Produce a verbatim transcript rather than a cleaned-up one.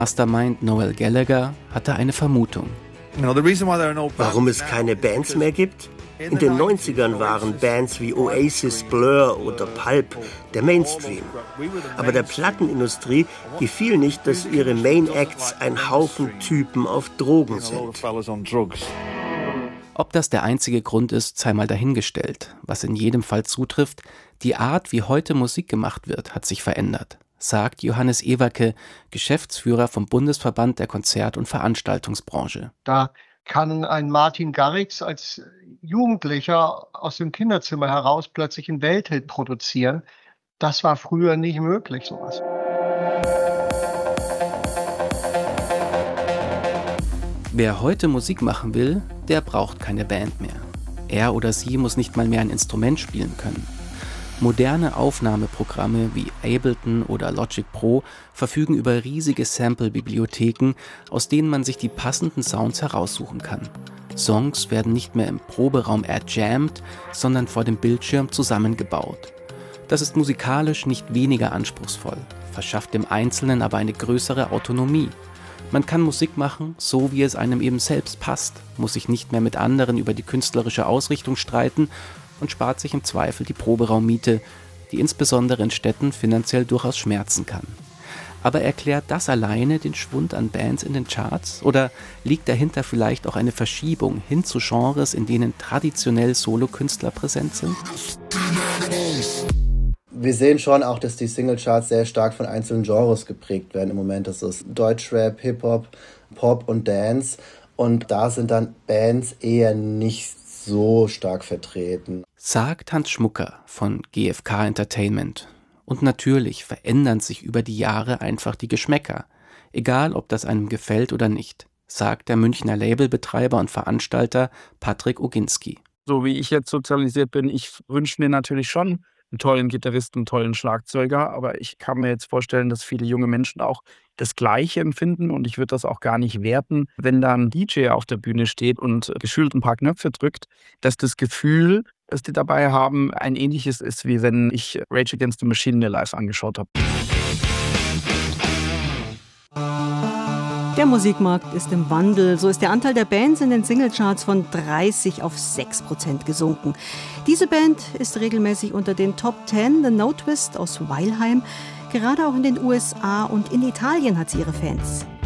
Mastermind Noel Gallagher hatte eine Vermutung. Warum es keine Bands mehr gibt? In den neunzigern waren Bands wie Oasis, Blur oder Pulp der Mainstream. Aber der Plattenindustrie gefiel nicht, dass ihre Main Acts ein Haufen Typen auf Drogen sind. Ob das der einzige Grund ist, sei mal dahingestellt. Was in jedem Fall zutrifft, die Art, wie heute Musik gemacht wird, hat sich verändert, sagt Johannes Ewerke, Geschäftsführer vom Bundesverband der Konzert- und Veranstaltungsbranche. Da kann ein Martin Garrix als Jugendlicher aus dem Kinderzimmer heraus plötzlich einen Welthit produzieren. Das war früher nicht möglich, sowas. Wer heute Musik machen will, der braucht keine Band mehr. Er oder sie muss nicht mal mehr ein Instrument spielen können. Moderne Aufnahmeprogramme wie Ableton oder Logic Pro verfügen über riesige Sample-Bibliotheken, aus denen man sich die passenden Sounds heraussuchen kann. Songs werden nicht mehr im Proberaum erjammt, sondern vor dem Bildschirm zusammengebaut. Das ist musikalisch nicht weniger anspruchsvoll, verschafft dem Einzelnen aber eine größere Autonomie. Man kann Musik machen, so wie es einem eben selbst passt, muss sich nicht mehr mit anderen über die künstlerische Ausrichtung streiten und spart sich im Zweifel die Proberaummiete, die insbesondere in Städten finanziell durchaus schmerzen kann. Aber erklärt das alleine den Schwund an Bands in den Charts? Oder liegt dahinter vielleicht auch eine Verschiebung hin zu Genres, in denen traditionell Solokünstler präsent sind? Wir sehen schon auch, dass die Singlecharts sehr stark von einzelnen Genres geprägt werden im Moment. Das ist Deutschrap, Hip-Hop, Pop und Dance. Und da sind dann Bands eher nicht so stark vertreten. Sagt Hans Schmucker von G F K Entertainment. Und natürlich verändern sich über die Jahre einfach die Geschmäcker. Egal, ob das einem gefällt oder nicht, sagt der Münchner Labelbetreiber und Veranstalter Patrick Oginski. So wie ich jetzt sozialisiert bin, ich wünsche mir natürlich schon einen tollen Gitarristen, einen tollen Schlagzeuger, aber ich kann mir jetzt vorstellen, dass viele junge Menschen auch das Gleiche empfinden und ich würde das auch gar nicht werten, wenn da ein D J auf der Bühne steht und geschult ein paar Knöpfe drückt, dass das Gefühl, das die dabei haben, ein ähnliches ist, wie wenn ich Rage Against the Machine mir live angeschaut habe. Der Musikmarkt ist im Wandel. So ist der Anteil der Bands in den Singlecharts von dreißig auf sechs Prozent gesunken. Diese Band ist regelmäßig unter den Top zehn, The No Twist aus Weilheim. Gerade auch in den U S A und in Italien hat sie ihre Fans.